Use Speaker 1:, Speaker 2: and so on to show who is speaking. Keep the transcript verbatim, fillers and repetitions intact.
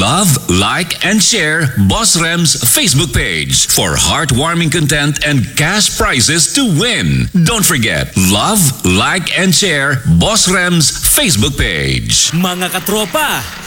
Speaker 1: Love, like, and share Boss Rem's Facebook page for heartwarming content and cash prizes to win. Don't forget, love, like, and share Boss Rem's Facebook page.
Speaker 2: Mga katropa,